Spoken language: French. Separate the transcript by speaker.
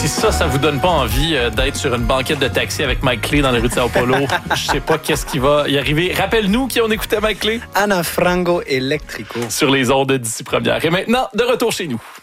Speaker 1: Si ça vous donne pas envie d'être sur une banquette de taxi avec Mike Clé dans les rues de Sao Paulo, je sais pas qu'est-ce qui va y arriver. Rappelle-nous qui on écoutait Mike Clé.
Speaker 2: Ana Frango Electrico.
Speaker 1: Sur les ondes d'ici première. Et maintenant, de retour chez nous.